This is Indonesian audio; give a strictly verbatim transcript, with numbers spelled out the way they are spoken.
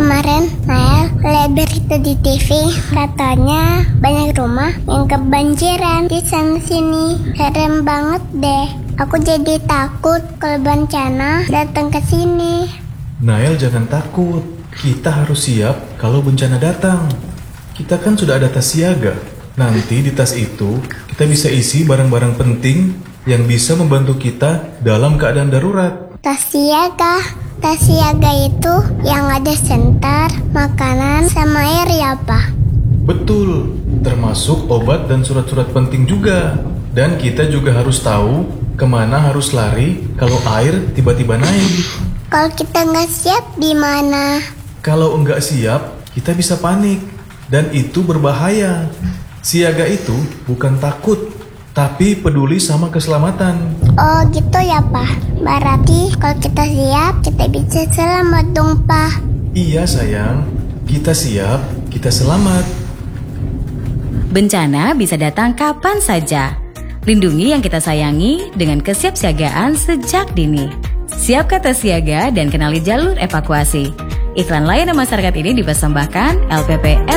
Kemarin Nael lihat berita di T V, katanya banyak rumah yang kebanjiran di sana sini. Serem banget deh. Aku jadi takut kalau bencana datang ke sini. Nael, jangan takut. Kita harus siap kalau bencana datang. Kita kan sudah ada tas siaga. Nanti di tas itu kita bisa isi barang-barang penting yang bisa membantu kita dalam keadaan darurat. Tas siaga. Tas siaga itu yang ada senter, makanan, sama air ya, Pak? Betul, termasuk obat dan surat-surat penting juga. Dan kita juga harus tahu kemana harus lari kalau air tiba-tiba naik. Kalau kita nggak siap gimana? Kalau enggak siap, kita bisa panik. Dan itu berbahaya. Siaga itu bukan takut, tapi peduli sama keselamatan. Oh gitu ya, Pak. Berarti kalau kita siap, kita bisa selamat dong, Pak. Iya sayang, kita siap, kita selamat. Bencana bisa datang kapan saja. Lindungi yang kita sayangi dengan kesiapsiagaan sejak dini. Siap kata siaga dan kenali jalur evakuasi. Iklan layanan masyarakat ini dipersembahkan L P P